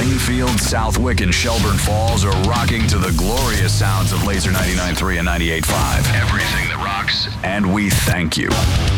Enfield, Southwick, and Shelburne Falls are rocking to the glorious sounds of Laser 99.3 and 98.5. Everything that rocks, and we thank you.